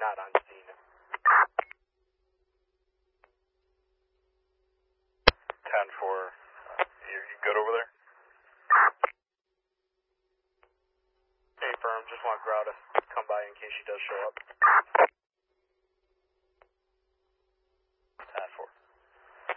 not on scene. 10-4. You good over there? Hey, firm, just want Grau to come by in case she does show up.